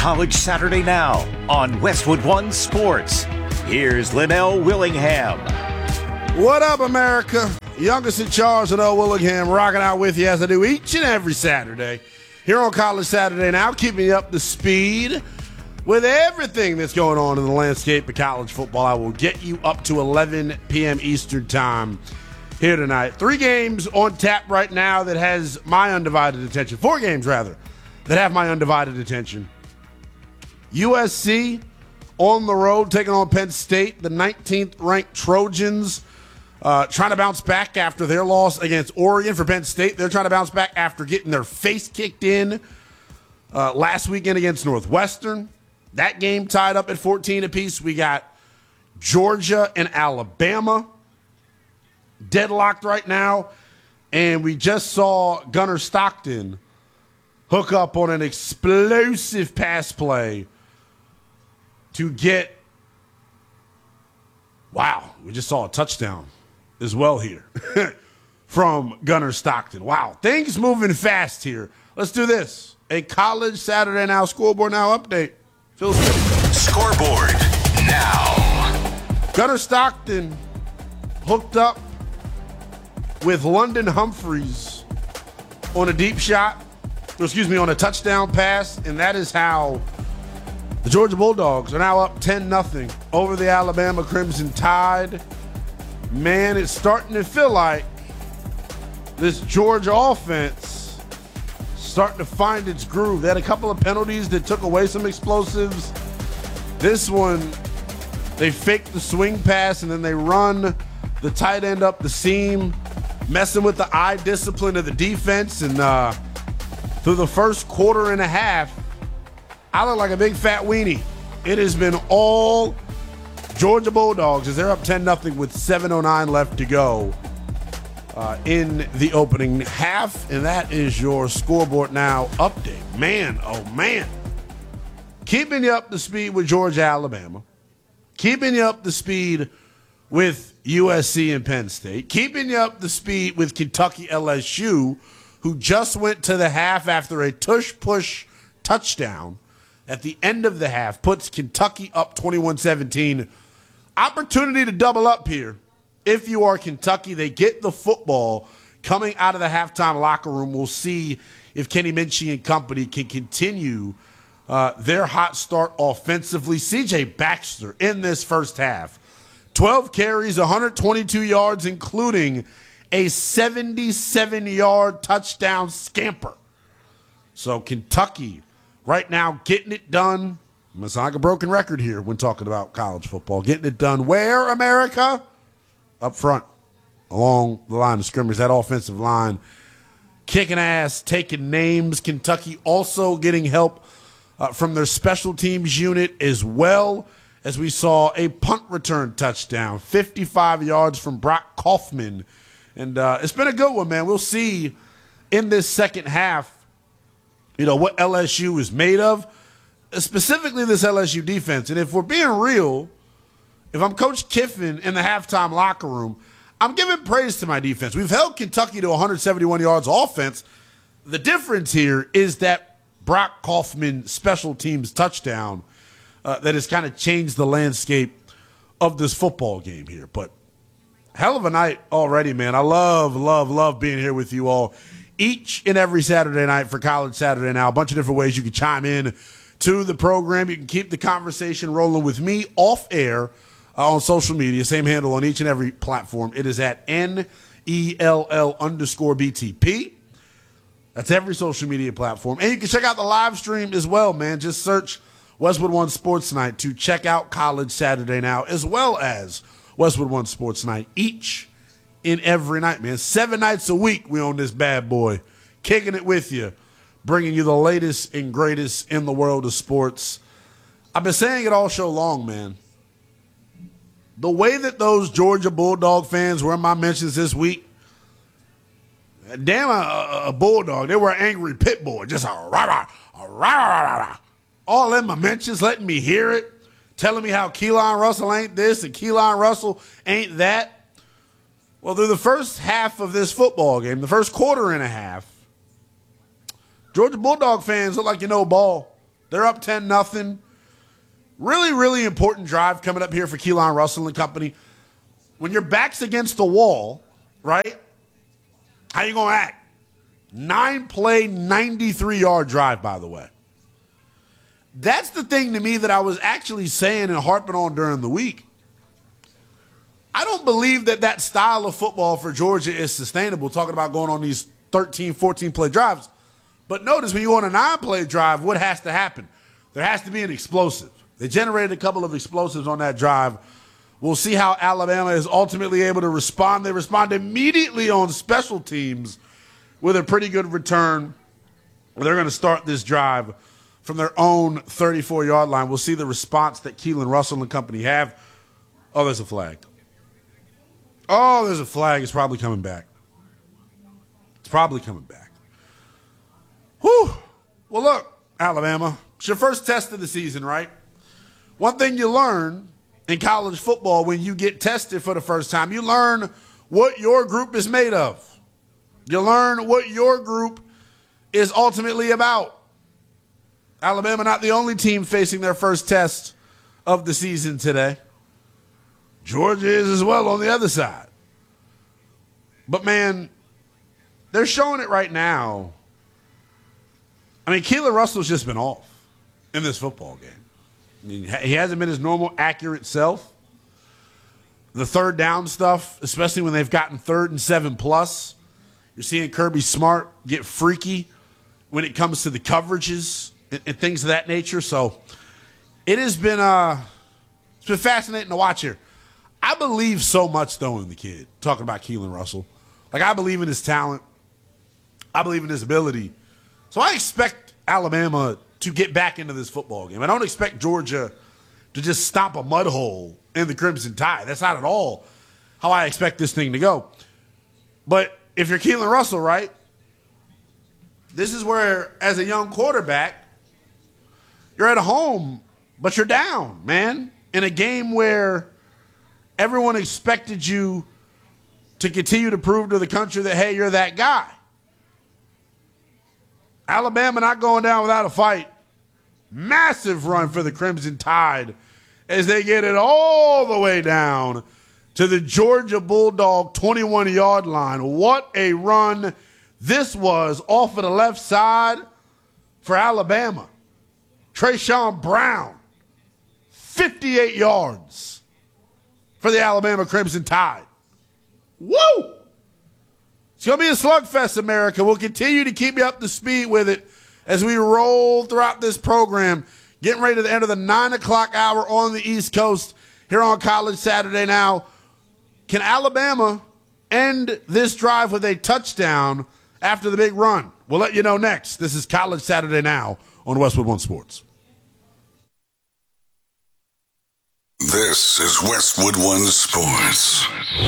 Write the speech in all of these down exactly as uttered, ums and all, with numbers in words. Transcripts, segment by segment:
College Saturday Now on Westwood One Sports. Here's Linnell Willingham. What up, America? Youngest in charge, Linnell Willingham, rocking out with you as I do each and every Saturday here on College Saturday Now, keeping you up to speed with everything that's going on in the landscape of college football. I will get you up to eleven p.m. Eastern time here tonight. Three games on tap right now that has my undivided attention. Four games, rather, that have my undivided attention. U S C on the road taking on Penn State, the nineteenth ranked Trojans, uh, trying to bounce back after their loss against Oregon. For Penn State, they're trying to bounce back after getting their face kicked in uh, last weekend against Northwestern. That game tied up at fourteen apiece. We got Georgia and Alabama deadlocked right now. And we just saw Gunnar Stockton hook up on an explosive pass play to get, wow, we just saw a touchdown as well here from Gunnar Stockton. Wow, things moving fast here. Let's do this. A College Saturday Now Scoreboard Now update. Phil Steady. Scoreboard Now. Gunnar Stockton hooked up with London Humphreys on a deep shot, or excuse me, on a touchdown pass, and that is how the Georgia Bulldogs are now up ten nothing over the Alabama Crimson Tide. Man, it's starting to feel like this Georgia offense starting to find its groove. They had a couple of penalties that took away some explosives. This one, they fake the swing pass and then they run the tight end up the seam, messing with the eye discipline of the defense. And uh, through the first quarter and a half, I look like a big fat weenie. It has been all Georgia Bulldogs as they're up ten nothing with seven oh nine left to go uh, in the opening half. And that is your Scoreboard Now update. Man, oh man. Keeping you up to speed with Georgia, Alabama. Keeping you up to speed with U S C and Penn State. Keeping you up to speed with Kentucky L S U, who just went to the half after a tush-push touchdown at the end of the half, puts Kentucky up twenty-one seventeen. Opportunity to double up here. If you are Kentucky, they get the football coming out of the halftime locker room. We'll see if Kenny Minchie and company can continue uh, their hot start offensively. C J Baxter in this first half, twelve carries, one hundred twenty-two yards, including a seventy-seven-yard touchdown scamper. So Kentucky right now getting it done. It's like a broken record here when talking about college football. Getting it done where, America? Up front, along the line of scrimmage. That offensive line kicking ass, taking names. Kentucky also getting help uh, from their special teams unit as well, as we saw a punt return touchdown, fifty-five yards from Brock Kaufman. And uh, it's been a good one, man. We'll see in this second half, you know, what L S U is made of, specifically this L S U defense. And if we're being real, if I'm Coach Kiffin in the halftime locker room, I'm giving praise to my defense. We've held Kentucky to one hundred seventy-one yards offense. The difference here is that Brock Kaufman special teams touchdown uh, that has kind of changed the landscape of this football game here. But hell of a night already, man. I love, love, love being here with you all each and every Saturday night for College Saturday Now. A bunch of different ways you can chime in to the program. You can keep the conversation rolling with me off air uh, on social media. Same handle on each and every platform. It is at N E L L underscore B T P. That's every social media platform. And you can check out the live stream as well, man. Just search Westwood One Sports Night to check out College Saturday Now, as well as Westwood One Sports Night each and every night, man. Seven nights a week we own this bad boy. Kicking it with you, bringing you the latest and greatest in the world of sports. I've been saying it all show long, man. The way that those Georgia Bulldog fans were in my mentions this week, damn a, a Bulldog. They were an angry pit bull. Just a rah-rah, a rah-rah-rah-rah. All in my mentions, letting me hear it, telling me how Keelan Russell ain't this and Keelan Russell ain't that. Well, through the first half of this football game, the first quarter and a half, Georgia Bulldog fans look like you know ball. They're up ten nothing. Really, really important drive coming up here for Keelan Russell and company. When your back's against the wall, right, how you going to act? Nine-play, ninety-three-yard drive, by the way. That's the thing to me that I was actually saying and harping on during the week. I don't believe that that style of football for Georgia is sustainable, talking about going on these thirteen, fourteen-play drives. But notice when you go on a nine-play drive, what has to happen? There has to be an explosive. They generated a couple of explosives on that drive. We'll see how Alabama is ultimately able to respond. They respond immediately on special teams with a pretty good return. They're going to start this drive from their own thirty-four-yard line. We'll see the response that Keelan Russell and company have. Oh, there's a flag. Oh, there's a flag. It's probably coming back. It's probably coming back. Whew. Well, look, Alabama, it's your first test of the season, right? One thing you learn in college football when you get tested for the first time, you learn what your group is made of. You learn what your group is ultimately about. Alabama not the only team facing their first test of the season today. Georgia is as well on the other side. But, man, they're showing it right now. I mean, Keelan Russell's just been off in this football game. I mean, he hasn't been his normal accurate self. The third down stuff, especially when they've gotten third and seven plus, you're seeing Kirby Smart get freaky when it comes to the coverages and, and things of that nature. So it has been uh, it's been fascinating to watch here. I believe so much, though, in the kid, talking about Keelan Russell. Like, I believe in his talent. I believe in his ability. So I expect Alabama to get back into this football game. I don't expect Georgia to just stomp a mud hole in the Crimson Tide. That's not at all how I expect this thing to go. But if you're Keelan Russell, right, this is where, as a young quarterback, you're at home, but you're down, man, in a game where everyone expected you to continue to prove to the country that, hey, you're that guy. Alabama not going down without a fight. Massive run for the Crimson Tide as they get it all the way down to the Georgia Bulldog twenty-one-yard line. What a run this was off of the left side for Alabama. Trayshawn Brown, fifty-eight yards for the Alabama Crimson Tide. Woo! It's going to be a slugfest, America. We'll continue to keep you up to speed with it as we roll throughout this program, getting ready to the end of the nine o'clock hour on the East Coast here on College Saturday Now. Can Alabama end this drive with a touchdown after the big run? We'll let you know next. This is College Saturday Now on Westwood One Sports. This is Westwood One Sports.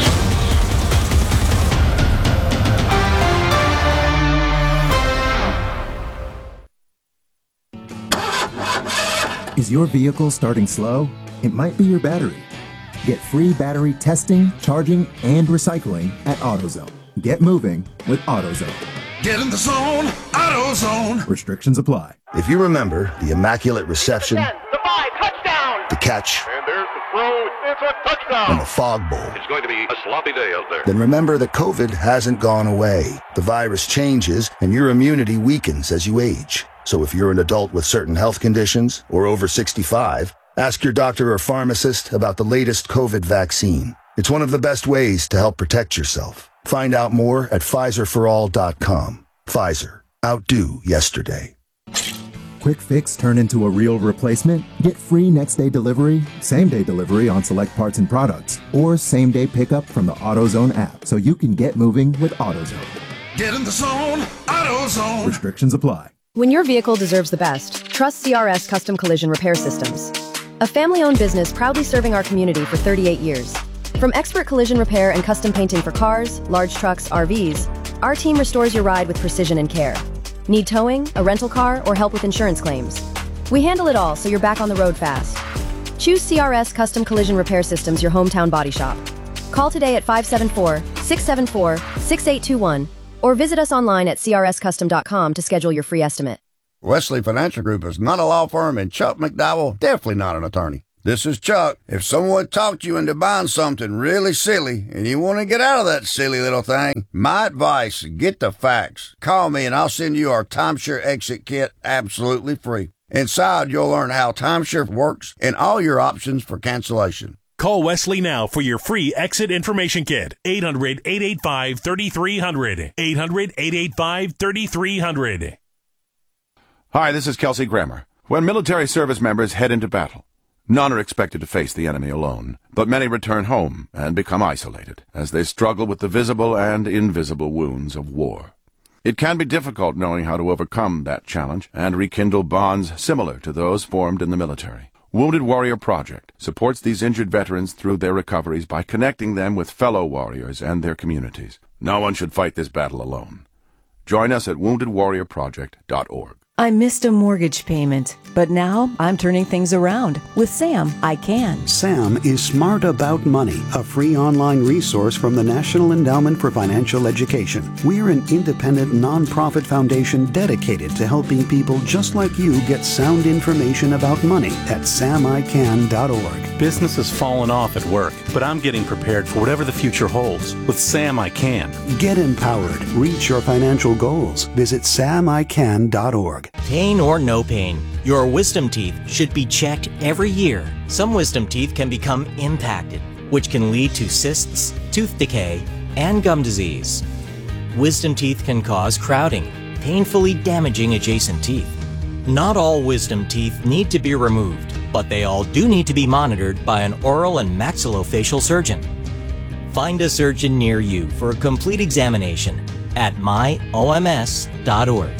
Is your vehicle starting slow? It might be your battery. Get free battery testing, charging, and recycling at AutoZone. Get moving with AutoZone. Get in the zone, AutoZone. Restrictions apply. If you remember the immaculate reception, ten, the five, touchdown. the catch, And there's the throw. It's a touchdown. and the fog bowl, It's going to be a sloppy day out there. then remember that COVID hasn't gone away. The virus changes and your immunity weakens as you age. So if you're an adult with certain health conditions or over sixty-five, ask your doctor or pharmacist about the latest COVID vaccine. It's one of the best ways to help protect yourself. Find out more at Pfizer for all dot com. Pfizer. Outdo yesterday. Quick fix turn into a real replacement? Get free next day delivery, same day delivery on select parts and products, or same day pickup from the AutoZone app so you can get moving with AutoZone. Get in the zone, AutoZone. Restrictions apply. When your vehicle deserves the best, trust C R S Custom Collision Repair Systems. A family-owned business proudly serving our community for thirty-eight years. From expert collision repair and custom painting for cars, large trucks, R Vs, our team restores your ride with precision and care. Need towing, a rental car, or help with insurance claims? We handle it all so you're back on the road fast. Choose C R S Custom Collision Repair Systems, your hometown body shop. Call today at five seven four, six seven four, six eight two one or visit us online at c r s custom dot com to schedule your free estimate. Wesley Financial Group is not a law firm, and Chuck McDowell definitely not an attorney. This is Chuck. If someone talked you into buying something really silly and you want to get out of that silly little thing, my advice, get the facts. Call me and I'll send you our timeshare exit kit absolutely free. Inside, you'll learn how timeshare works and all your options for cancellation. Call Wesley now for your free exit information kit. eight hundred, eight eight five, three three zero zero. eight hundred, eight eight five, three three zero zero. Hi, this is Kelsey Grammer. When military service members head into battle, none are expected to face the enemy alone, but many return home and become isolated as they struggle with the visible and invisible wounds of war. It can be difficult knowing how to overcome that challenge and rekindle bonds similar to those formed in the military. Wounded Warrior Project supports these injured veterans through their recoveries by connecting them with fellow warriors and their communities. No one should fight this battle alone. Join us at wounded warrior project dot org. I missed a mortgage payment, but now I'm turning things around. With Sam, I can. Sam is Smart About Money, a free online resource from the National Endowment for Financial Education. We're an independent nonprofit foundation dedicated to helping people just like you get sound information about money at sam i can dot org. Business has fallen off at work, but I'm getting prepared for whatever the future holds. With Sam, I can. Get empowered. Reach your financial goals. Visit sam i can dot org. Pain or no pain, your wisdom teeth should be checked every year. Some wisdom teeth can become impacted, which can lead to cysts, tooth decay, and gum disease. Wisdom teeth can cause crowding, painfully damaging adjacent teeth. Not all wisdom teeth need to be removed, but they all do need to be monitored by an oral and maxillofacial surgeon. Find a surgeon near you for a complete examination at my o m s dot org.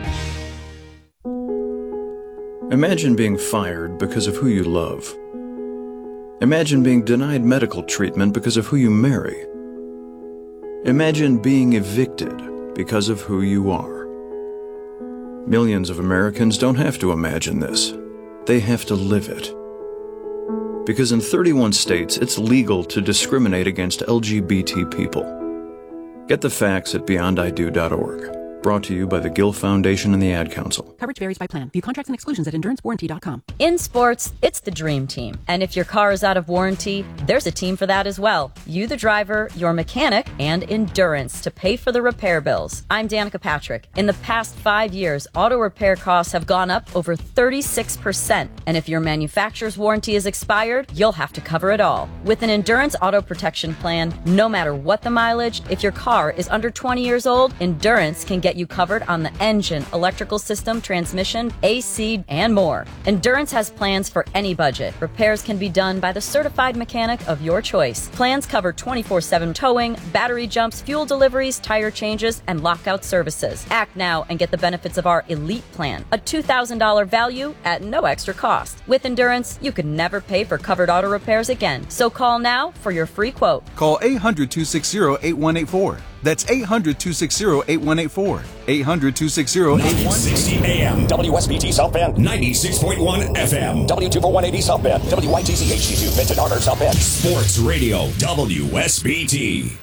Imagine being fired because of who you love. Imagine being denied medical treatment because of who you marry. Imagine being evicted because of who you are. Millions of Americans don't have to imagine this. They have to live it. Because in thirty-one states, it's legal to discriminate against L G B T people. Get the facts at beyond i do dot org. Brought to you by the Gill Foundation and the Ad Council. Coverage varies by plan. View contracts and exclusions at endurance warranty dot com. In sports, it's the dream team. And if your car is out of warranty, there's a team for that as well. You, the driver, your mechanic, and Endurance to pay for the repair bills. I'm Danica Patrick. In the past five years, auto repair costs have gone up over thirty-six percent. And if your manufacturer's warranty is expired, you'll have to cover it all. With an Endurance auto protection plan, no matter what the mileage, if your car is under twenty years old, Endurance can get you covered on the engine, electrical system, transmission, A C, and more. Endurance has plans for any budget. Repairs can be done by the certified mechanic of your choice. Plans cover twenty-four seven towing, battery jumps, fuel deliveries, tire changes, and lockout services. Act now and get the benefits of our Elite Plan, a two thousand dollars value at no extra cost. With Endurance, you can never pay for covered auto repairs again. So call now for your free quote. Call eight hundred, two six zero, eight one eight four. That's eight hundred, two six zero, eight one eight four. eight hundred, two six zero, eight one eight four. nine sixty A M, W S B T South Bend, ninety-six point one F M, W two forty-one eighty South Bend, W Y T C H D two, Benton Harbor, South Bend. Sports Radio, W S B T.